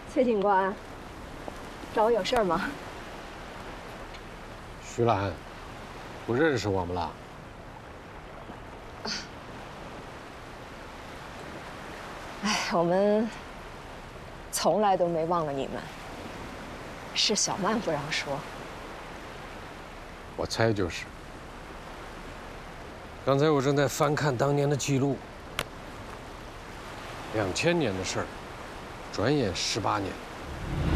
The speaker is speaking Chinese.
崔警官，找我有事吗？ 徐兰，不认识我们了？ 哎，我们从来都没忘了你们，是小曼不让说。 我猜就是。刚才我正在翻看当年的记录，2000年的事儿，转眼18年。